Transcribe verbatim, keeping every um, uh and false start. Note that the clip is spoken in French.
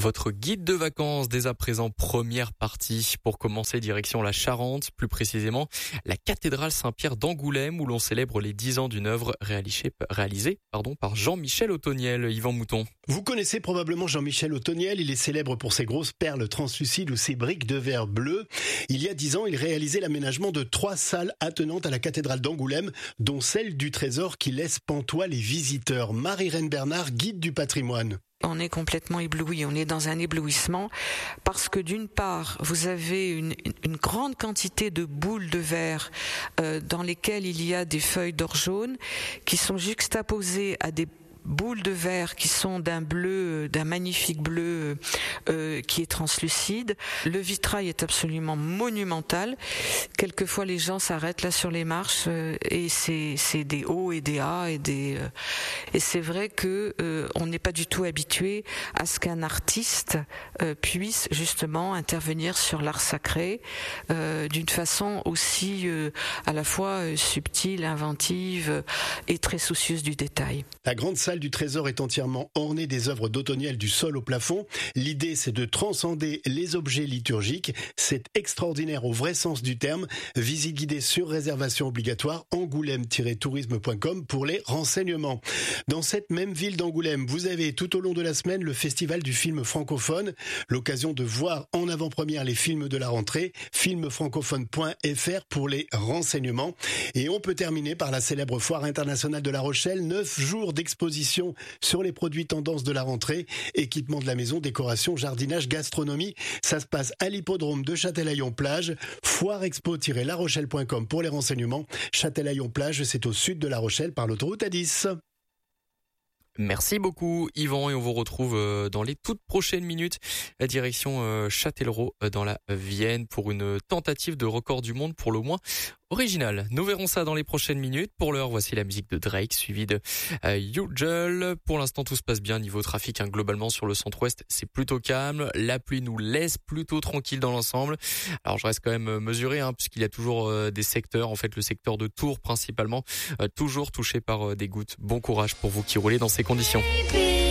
Votre guide de vacances dès à présent, première partie. Pour commencer, direction la Charente, plus précisément la cathédrale Saint-Pierre d'Angoulême où l'on célèbre les dix ans d'une œuvre réalisée, réalisée pardon, par Jean-Michel Othoniel. Yvan Mouton. Vous connaissez probablement Jean-Michel Othoniel, il est célèbre pour ses grosses perles translucides ou ses briques de verre bleu. Il y a dix ans, il réalisait l'aménagement de trois salles attenantes à la cathédrale d'Angoulême, dont celle du Trésor qui laisse pantois les visiteurs. Marie-Reine Bernard, guide du patrimoine. On est complètement ébloui, on est dans un éblouissement parce que d'une part, vous avez une, une grande quantité de boules de verre euh, dans lesquelles il y a des feuilles d'or jaune qui sont juxtaposées à des boules de verre qui sont d'un bleu, d'un magnifique bleu euh, qui est translucide. Le vitrail est absolument monumental. Quelquefois, les gens s'arrêtent là sur les marches euh, et c'est c'est des hauts et des A et des euh, et c'est vrai que euh, on n'est pas du tout habitué à ce qu'un artiste euh, puisse justement intervenir sur l'art sacré euh, d'une façon aussi euh, à la fois euh, subtile, inventive euh, et très soucieuse du détail. La grande salle du Trésor est entièrement ornée des œuvres d'Othoniel du sol au plafond. L'idée, c'est de transcender les objets liturgiques. C'est extraordinaire au vrai sens du terme. Visite guidée sur réservation obligatoire, angoulême tiret tourisme point com pour les renseignements. Dans cette même ville d'Angoulême, vous avez tout au long de la semaine le festival du film francophone. L'occasion de voir en avant-première les films de la rentrée. film francophone point f r pour les renseignements. Et on peut terminer par la célèbre foire internationale de La Rochelle. Neuf jours d'exposition sur les produits tendances de la rentrée, équipement de la maison, décoration, jardinage, gastronomie. Ça se passe à l'hippodrome de Châtelaillon-Plage, foire expo tiret la rochelle point com pour les renseignements. Châtelaillon-Plage, c'est au sud de La Rochelle par l'autoroute A dix. Merci beaucoup Yvan et on vous retrouve dans les toutes prochaines minutes la direction Châtellerault dans la Vienne pour une tentative de record du monde pour le moins original. Nous verrons ça dans les prochaines minutes. Pour l'heure, voici la musique de Drake suivie de euh, Usual. Pour l'instant, tout se passe bien niveau trafic. Hein, globalement, sur le centre-ouest, c'est plutôt calme. La pluie nous laisse plutôt tranquille dans l'ensemble. Alors, je reste quand même mesuré, hein, puisqu'il y a toujours euh, des secteurs, en fait, le secteur de Tours principalement, euh, toujours touché par euh, des gouttes. Bon courage pour vous qui roulez dans ces conditions.